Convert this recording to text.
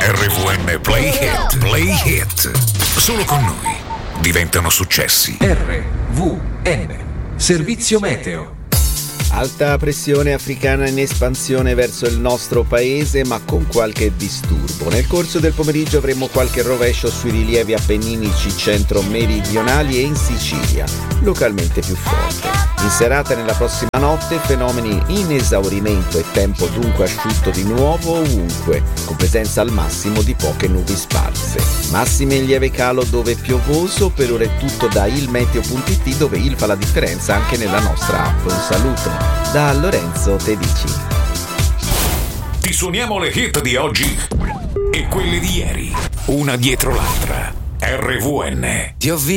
RVN Play Hit. Play Hit. Solo con noi diventano successi. RVN. Servizio meteo. Alta pressione africana in espansione verso il nostro paese, ma con qualche disturbo. Nel corso del pomeriggio avremo qualche rovescio sui rilievi appenninici centro-meridionali e in Sicilia, localmente più forte. In serata nella prossima notte fenomeni in esaurimento e tempo dunque asciutto di nuovo ovunque, con presenza al massimo di poche nubi sparse. Massime in lieve calo dove piovoso. Per ora è tutto da ilmeteo.it, dove il fa la differenza anche nella nostra app. Un saluto da Lorenzo Tedici. Ti suoniamo le hit di oggi e quelle di ieri, una dietro l'altra. RVN. Ti ho visto